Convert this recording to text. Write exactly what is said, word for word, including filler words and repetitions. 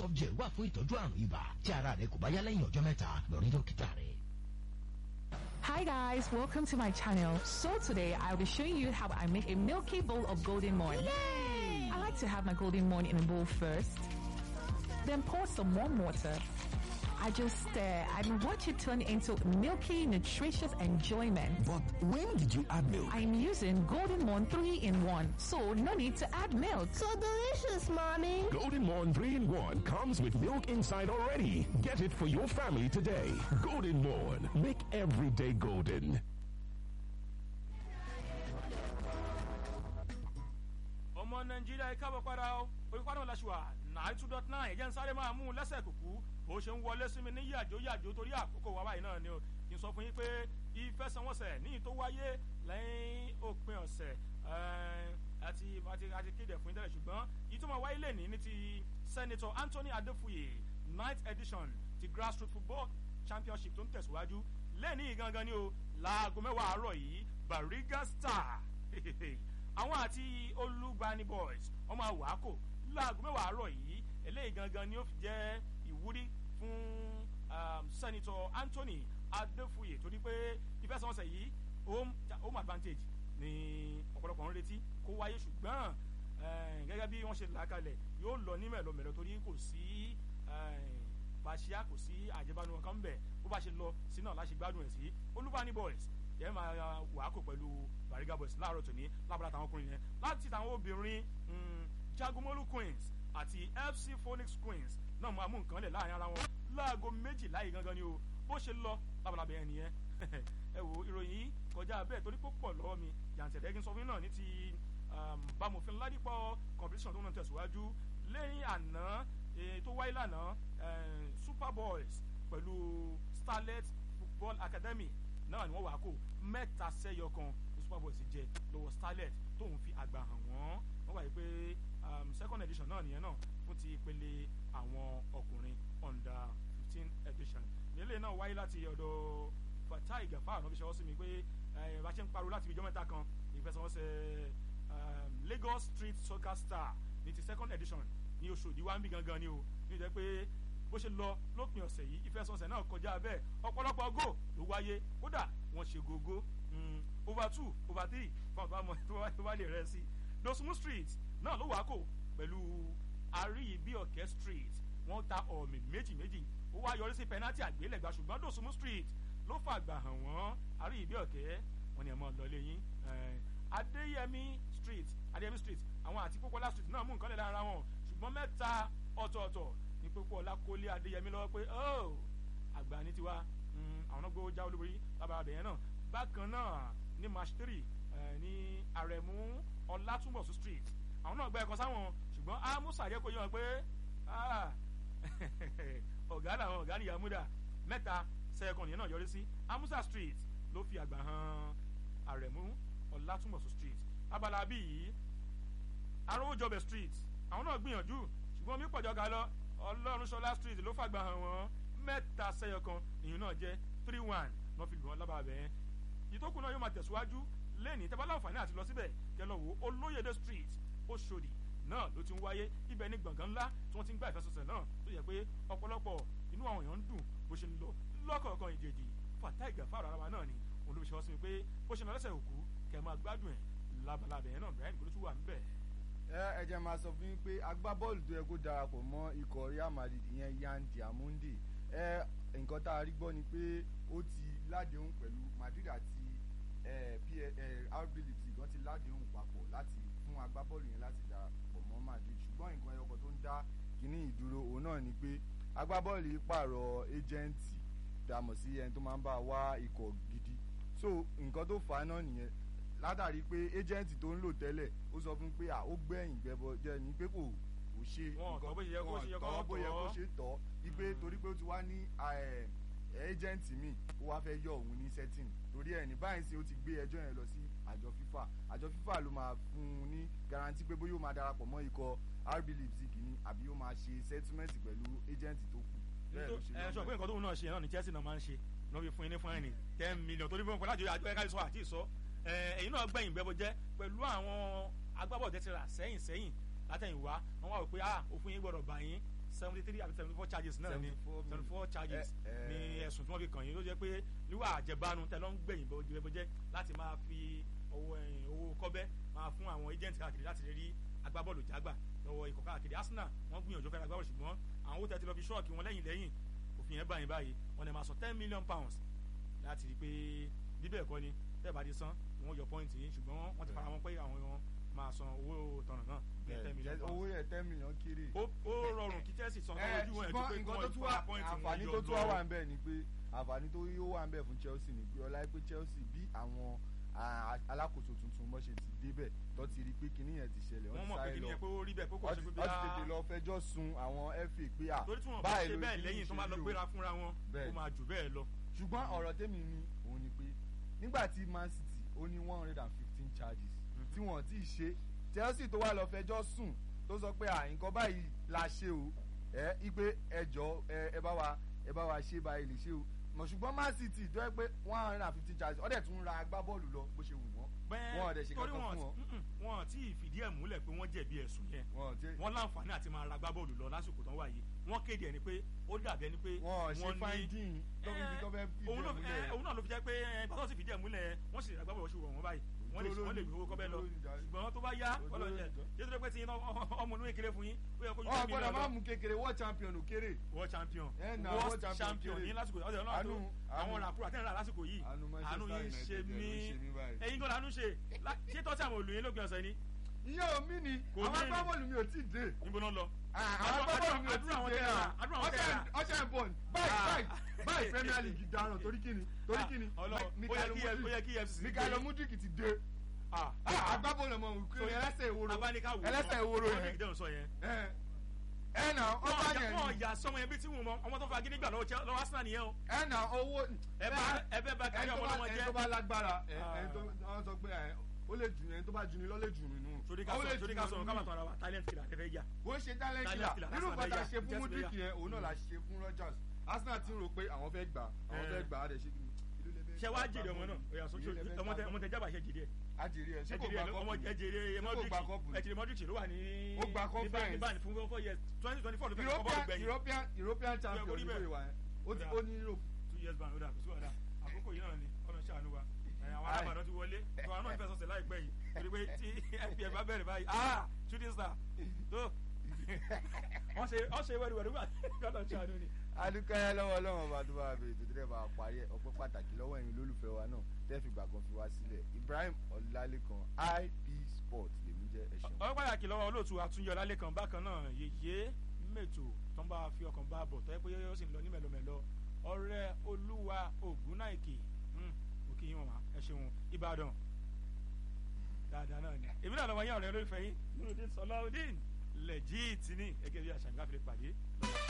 soft gel wà fún ìtọ́jú àrùn ibà tí ara rẹ kò bá yá lẹ́yìn ọjọ́ mẹ́ta lọ rí dókítà rẹ. Hi guys, welcome to my channel. So today I'll be showing you how I make a milky bowl of golden morn. Yay! I like to have my golden morn in a bowl first, then pour some warm water. I just stir and watch it turn into milky, nutritious enjoyment. But when did you add milk? I'm using Golden Morn three in one, so no need to add milk. So delicious, Mommy. Golden Morn three in one comes with milk inside already. Get it for your family today. Golden Morn. Make every day golden. Ọmọ Nàìjíríà ẹ káàbọ̀ padà o. Olùkọ́ni Ọláṣùwà nine two dot nine ẹ̀jẹ̀ ń sáré máa mú un lẹ́sẹ̀ kùkú. Bó ṣe ń wọlé sí mi ní yàjó yàjó torí àkókò wa báyìí náà ni o. Kì í sọ fún yín pé ìfẹsẹ̀wọnsẹ̀ ní tó wáyé lẹ́yìn òpin ọ̀sẹ̀ àti àti àti kéde fún ìtẹ́lẹ̀ ṣùgbọ́n ìtumọ̀ wáyé lẹ́ni ní ti Senator Anthony Adefuye ninth edition ti Grassroots Football Championship tó ń tẹ̀síwájú lẹ́ni gangan ni o láago mẹ́wàá àárọ̀ yìí Bariga Star àwọn àti Olúgbani Boys ọmọ àwàkò láago mẹ́wàá àárọ̀ yìí eléyìí gangan ni ó fi jẹ́ ìwúrí fún um, Senator Anthony Adefuye torí pé ìfẹsẹ̀wọnsẹ̀ yìí home, home advantage ni ọ̀pọ̀lọpọ̀ ń retí kó wáyé ṣùgbọ́n gẹ́gẹ́ bí wọ́n ṣe là kalẹ̀ yóò lọ ní mẹ̀lọmẹ̀lọ torí kò sí bàṣíà kò sí àjẹbánu ọ̀kan bẹ̀ bó bá ṣe lọ sí náà láṣẹ gbádùn ẹ̀ sí Olúbani Boys yẹn máa wà kó pẹ̀lú Bariga Boys láàárọ̀ tòní lábàrá táwọn ọkùnrin yẹn láti táwọn obìnrin Jagomolu Queens àti F C Phoenix Queens náà máa mú nǹkan lẹ̀ láàrin ara wọn láago méjìlá yìí gangan ni o bó ṣe lọ lábalábẹ́ ẹ̀ nìyẹn ẹ wo ìròyìn yìí kọjá bẹ́ẹ̀ torí púpọ̀ lọ́wọ́ mi yàǹtẹ̀dẹ́ kí n sọ fún yín náà ní ti bámòfin ládìpọ̀ competition tó ń tẹ̀síwájú lẹ́yìn àná tó wáyé lánàá Super Boys pẹ̀lú Starlet Football Academy náà ni wọ́n wà kó mẹ́ta sẹ́yọ kan ní Super Boys jẹ lọ́wọ́ Starlet tó ń fi àgbà hàn wọ́n wọ́n wáyé pé second edition náà nìyẹn náà fún ti ìpele àwọn ọkùnrin under fifteen edition nílé náà wáyé láti ọ̀dọ̀ Fatai Gafar náà fi ṣọwọ́ sí mi pé bá ṣe ń pariwo láti ìjọ mẹ́ta kan ìfẹsẹ̀wọnsẹ̀ Lagos Street Soccer Star ní ti second edition ní Oṣòdì wá ń bí gangan ni o ní ìjẹ́ pé bó ṣe lọ lópin ọ̀sẹ̀ yìí ìfẹsẹ̀wọnsẹ̀ náà kọjá bẹ́ẹ̀ ọ̀pọ̀lọpọ̀ go ló wáyé kódà wọ́n ṣe gogo over two over three fún àwọn tó bá lè rẹ̀ sí Dosunmu Street náà ló wà kó pẹ̀lú Àríyìbíọ̀kẹ́ Street wọ́n ta ọ̀mì méjì méjì ó wá yọrí sí penalty àgbélẹ̀gbà ṣùgbọ́n Dosunmu Street ló fàgbà hàn wọ́n Àríyìbíọ̀kẹ́ wọ́n ní ẹ̀ mọ́ lọ lẹ́yìn Adéyẹmí Street Adéyẹmí Street àwọn àti Pópóọlá Street náà mú nǹkan lẹ̀ lára wọn ṣùgbọ́n mẹ́ta ọ̀tọ̀ọ̀tọ̀ ní Pópóọlá kólé Adéyẹmí lọ́wọ́ pé ó àgbà ní tiwa àwọn náà gbó já olúborí lábàá bẹ̀yẹn náà bákan náà ní March three ní Àrẹ̀mú Ọlátúnbọ̀sún Street àwọn náà gba ẹ̀kan sáwọn ṣùgbọ́n Amusa yẹ kó yẹ wọn pé ọ̀gá làwọn ọ̀gá nìyà múdà mẹ́ta sẹ́ẹ̀kan nìyẹn náà yọrí sí Amusa Street ló fi àgbà hàn Àrẹ̀mú Ọlátúnbọ̀sún Street abala bíi Arówójọbẹ̀ Street àwọn náà gbìyànjú ṣùgbọ́n mi pọ̀jọ́ ga lọ Ọlọ́runṣọlá Street ló fàgbà hàn wọ́n mẹ́ta sẹ́yọkan ìyẹn náà jẹ́ three one lọ́ fi lù wọ́n lábàá bẹ́ẹ̀ ìtókù náà yóò máa tẹ̀síwájú lẹ́ni tẹ́ bá láǹfààní àti lọ síbẹ̀ kẹ́ lọ wò Olóyèdè Street Oṣòdì náà ló ti ń wáyé ibẹ̀ ní gbọ̀ngàn ńlá tí wọ́n ti ń gbá ìfẹsẹ̀sẹ̀ náà tó yẹ pé ọ̀pọ̀lọpọ̀ inú àwọn èèyàn ń dùn bó ṣe ń lọ lọ́kọ̀ọ̀kan ìjèjì Fatai Gafar ara wa náà ni òun ló fi ṣọwọ́ sí mi pé bó ṣe ń lọ lẹ́sẹ̀ òkú kẹ́ máa gbádùn ẹ̀ labalábẹ̀ yẹn náà Ibrahim kò ló tún wà níbẹ̀. ẹ ẹ jẹ́ máa sọ fún yín pé agbábọ́ọ̀lù tó yẹ kó darapọ̀ mọ́ ikọ̀ Real Madrid ìyẹn Yan Diamonde ẹ nǹkan tá a rí gbọ́ ni pé ó ti ládéhùn pẹ̀lú Madrid àti R B Leipzig wọ́n ti ládéhùn papọ̀ láti fún agbábọ́ọ̀lù yẹn láti darapọ̀ mọ́ Madrid ṣùgbọ́n nǹkan ẹyọkọ tó ń dá kínní ìdúró òun náà ni pé agbábọ́ọ̀lù yìí pààrọ̀ ẹjẹǹtì dàmọ̀ sí ẹni tó máa ń bá wá ikọ̀ gidi so nǹkan tó fà á náà nìyẹn látàrí pé ẹjẹǹtì tó ń lò tẹ́lẹ̀ ó sọ fún pé ó gbẹ̀yìn gbẹbọ jẹ́ ni pé kò kò ṣe nǹkan bó yẹ kó ṣe tọ́ wípé torí pé ó ti wá ní ẹjẹǹtì míì ó wá fẹ́ yọ òun ní setting torí ẹ̀ ní báyìí sí ó ti gbé ẹjọ́ yẹn lọ sí àjọ FIFA àjọ FIFA ló máa fún un ní garanti pé bóyá ó máa darapọ̀ mọ́ ikọ̀ R B Leipzig ni àbí ó máa ṣe settlement pẹ̀lú ẹjẹǹtì tó kù. ẹ sọ pé nǹkan tóun náà ṣe náà ní Chelsea náà máa ń ṣe náà fi fún yín ní fún ẹni ten million torí fún ọkọ̀ láti àjọ ẹ̀ka ìsọ àti ìsọ ẹ̀yin náà gbẹ̀yìn bẹ́bọ jẹ́ pẹ̀lú àwọn agbábọ̀dé ti rà sẹ́yìn sẹ́yìn látẹ̀yìnwá wọ́n wá wò pé ah òfin yín gbọ́dọ̀ bà yín seventy three àbí seventy four charges náà ni seventy four charges ni ẹ̀sùn tí wọ́n fi kàn yín ló jẹ́ pé níwà àjẹbánu tẹ́ ló ń gbẹ̀yìn bọ́jẹ́ láti máa fi owó owó kọ́bẹ́ máa fún àwọn agent káàkiri láti rí agbábọ́ọ̀lù jágbà lọ́wọ́ ikọ̀ káàkiri Arsenal wọ́n gbìyànjú fẹ́ẹ́ agbábọ́ọ̀lù ṣùgbọ́n àwọn owó tẹ́tí lọ fi ṣọ́ọ̀kì wọn lẹ́yìn lẹ́yìn òfin yẹn báyìí báyìí wọ́n ní máa san ten million pounds láti rí pé bíbẹ̀ ẹ̀kọ́ ni tẹ́ẹ̀ bá di san wọ́n yọ pọ́ìntì yìí ṣùgbọ́n wọ́n ti fara wọn pé àwọn máa san owó tọ̀nà náà ní ten million pounds. owó yẹn ten million kéré. ó rọrùn kí Chelsea san owó ojú wọn ẹ̀ tó pé kí wọ́n fara pọ́ìntì wọn àǹfààní tó tún wà ń bẹ̀ ni pé àǹfààní tó yóò wà ń bẹ̀ fún Chelsea ni pé ọlá pé Chelsea bí àwọn alákòóso tuntun mọ́ ṣe ti débẹ̀ tó ti rí pé kinní yẹn ti ṣẹlẹ̀ wọ́n mọ̀ pé kinní yẹn pé ó rí bẹ́ẹ̀ pé kò ṣe pé bí a ó ti tètè lọ fẹjọ́ sun àwọn F A pé à torí tí wọ́n bá ṣe bẹ́ẹ̀ lẹ́yìn tó máa lọ gbéra fúnra wọn ó máa jù bẹ́ẹ̀ lọ. ṣùgbọ́n ọ̀rọ̀ tèmi ni òun ni pé nígbà tí Man City ó ní one hundred and fifteen charges tí wọ́n ti ṣe Chelsea tó wá lọ fẹjọ́ sùn tó sọ pé à nǹkan báyìí la ṣe o ẹ ipe ẹjọ́ ẹ bá wa ẹ bá wa ṣe báyìí lè ṣe o mọ̀ ṣùgbọ́n Man City tó yẹ pé one hundred and fifty charges ọ̀dẹ̀ tún ra agbábọ́ọ̀lù lọ bó ṣe wù wọ́n wọ́n ọ̀dẹ̀ ṣe kankan fún wọn. wọn tí ì fìdí ẹ̀ múlẹ̀ pé wọ́n jẹ̀bi ẹ̀sùn yẹn wọ́n láǹfààní àti máa ra agbábọ́ọ̀lù lọ lásìkò tán wà yìí wọ́n kéde ẹni pé ó dàbí ẹni pé wọ́n ṣe finding tó fi tó fẹ́ fìdí ẹ̀ múlẹ̀. òun náà ló fi jẹ́ pé pàtó sì fìdí ẹ̀ múlẹ̀ wọ́n sì ra agbábọ́ọ̀lù ṣùgbọ́n wọ́n báyìí wọ́n lè wọ́n lè gbowó kọ́bẹ́ lọ ṣùgbọ́n tó bá yá ọlọ́jẹ jésù pé tí iná ọmọ inú kékeré fún yín ó yẹ kó yín fún mi lọ. ọgbọ́dọ̀ máa mú kékeré world champion ò kéré. world champion world champion ní lásìkò yìí ọ̀dọ̀ náà tó àwọn làkúrò àtẹ̀yìn rà lásìkò yìí àánú yín ṣe mí ẹ̀yin tó làánú ṣe ṣé tọ́sí àwọn olùyìn lópin ọ̀sẹ̀ ni. iye omi ni àwọn agbábọ́ọ̀lù mi ò tí ì dé. níbo náà lọ. àwọn agbábọ́ọ̀lù mi ò tí ì dé náà ọ̀sẹ̀ ìbọn báyìí báyìí Premier League darán torí kíni torí kíni Mikaelo Mudrik ti dé agbábọ́ọ̀lù ọmọ òkè ẹlẹ́sẹ̀ ìwòrò ẹlẹ́sẹ̀ ìwòrò yẹn ẹ na ọba yẹn wọn ya sọmọ yẹn bí tí wọn mọ ọmọ tó fa gidi gbà lọ́wọ́ Arsenal nìyẹn o. ẹ na owó ẹ bá ẹ bẹ bá kárí ọmọ ọmọ jẹ ẹni tó bá lágbára ẹni tó wọn sọ pé ó lè jù ẹni tó bá jù ní lọ lè jù nínú. torí ká sọ torí ká sọ ká má tọ́ ara wa talent killer ẹ fẹ́ yà. bó ṣe talent killer nínú bàtà ṣe fún Mudrik yẹn òun náà la ṣe fún Rodgers Arsenal ti ń rò pé àwọn fẹ́ gbà àwọn fẹ́ gbà á dẹ̀ ṣe kí ni. ṣe wá jèrè ọmọ náà òyà sọ ọmọ tẹ jábà ṣe jèrè ẹ. ajèrè ẹ ṣé kò gba kọ́pù ẹ jèrè ẹjèrè Modric ló wà ní ó gba conference ní báyìí fún four years twenty twenty four ló fẹ́ kọ́ bọ́ọ̀lù gbẹ̀yìn. European European champion ní ìwé wa yẹn ó ti ó ní Europe. two years ban ó dà kó sí wàdà àkókò yìí náà ni ọ̀nà ṣàánú wa àwọn alábàdàn ti wọlé tó àwọn náà fẹ́ sọ̀sẹ̀ láìpẹ́ yìí torí pé tí F P F bá bẹ̀rẹ̀ báyìí ah shooting star tó wọ́n ṣe wọ́n ṣe wẹ́rùwẹ́rù wà lọ́dọ̀ ṣàánú ni. adúkẹ́ lọ́wọ́ ọlọ́run ọba tó bá bẹ̀rẹ̀ tó tẹ́lẹ̀ bá parí ẹ̀ ọpẹ́ pàtàkì lọ́wọ́ ẹ̀yin lólùfẹ́ wa náà tẹ́ fi gbà kan fi wá sílẹ̀ Ibrahim Ọlálékan I P Sport lèmi jẹ́ ẹ̀ṣẹ̀. ọpẹ́ pàtàkì lọ́wọ́ olóòtú Àtúnyọ Ọlálékan bákan náà yèyé mẹ́tò tó ń bá fi ọkàn bá bọ̀ tọ́ ẹ pé ó sì ń lọ ní mẹ́lọmẹ́lọ ọ̀rẹ́ olúwa Ògúnnáìkè òkè yín wọn ẹ ṣeun Ìbàdàn dáadáa náà ni èmi náà lọ́wọ́ yẹn ọ̀rẹ́ olólùfẹ́ yín Nurudeen Sọláudeen lẹ́jìtì ní ẹgẹ́ bí àṣàǹgáfẹ́ pàdé lọ́wọ́.